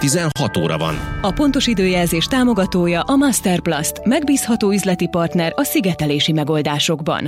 16 óra van. A pontos időjelzés támogatója a Masterplast, megbízható üzleti partner a szigetelési megoldásokban.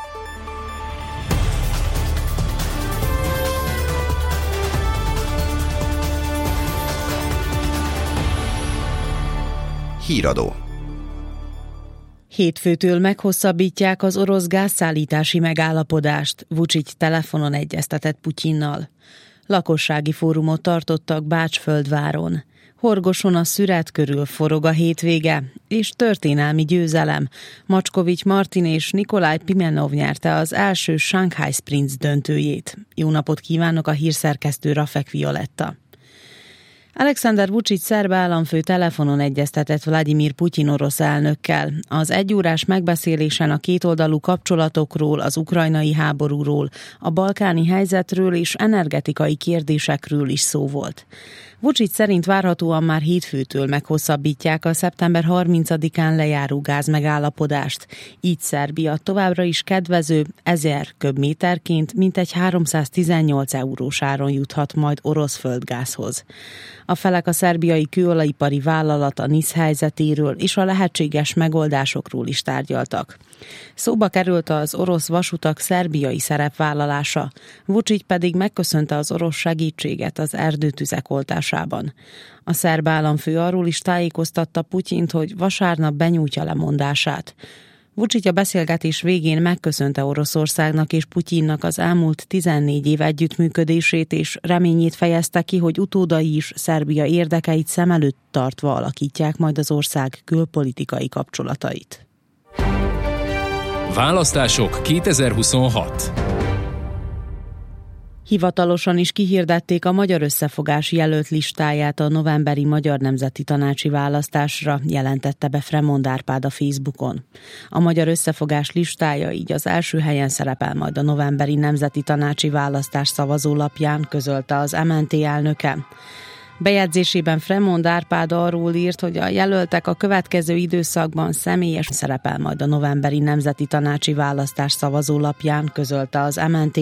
Híradó. Hétfőtől meghosszabbítják az orosz gázszállítási megállapodást. Vučić telefonon egyeztetett Putyinnal. Lakossági fórumot tartottak Bácsföldváron. Horgoson a szüret körül forog a hétvége, és történelmi győzelem. Macskovics Martin és Nikolaj Pimenov nyerte az első Shanghai Sprints döntőjét. Jó napot kívánok, a hírszerkesztő Rafek Violetta. Alexander Vučić szerb államfő telefonon egyeztetett Vladimir Putyin orosz elnökkel. Az egyórás megbeszélésen a kétoldalú kapcsolatokról, az ukrajnai háborúról, a balkáni helyzetről és energetikai kérdésekről is szó volt. Vučić szerint várhatóan már hétfőtől meghosszabbítják a szeptember 30-án lejáró gázmegállapodást. Így Szerbia továbbra is kedvező 1000 köbméterként mintegy 318 eurós áron juthat majd orosz földgázhoz. A felek a szerbiai kőolajipari vállalat a NIS helyzetéről és a lehetséges megoldásokról is tárgyaltak. Szóba került az orosz vasutak szerbiai szerepvállalása, Vučić pedig megköszönte az orosz segítséget az erdőtüzek oltásában. A szerb államfő arról is tájékoztatta Putyint, hogy vasárnap benyújtja lemondását. Vučić a beszélgetés végén megköszönte Oroszországnak és Putyinnak az elmúlt 14 év együttműködését, és reményét fejezte ki, hogy utódai is Szerbia érdekeit szem előtt tartva alakítják majd az ország külpolitikai kapcsolatait. Választások 2026. Hivatalosan is kihirdették a Magyar Összefogás jelölt listáját a novemberi Magyar Nemzeti Tanácsi választásra, jelentette be Fremond Árpád a Facebookon. A Magyar Összefogás listája így az első helyen szerepel majd a novemberi Nemzeti Tanácsi választás szavazólapján, közölte az MNT elnöke. Bejegyzésében Fremond Árpád arról írt, hogy a jelöltek a következő időszakban személyes szerepel majd a novemberi Nemzeti Tanácsi választás szavazólapján, közölte az MNT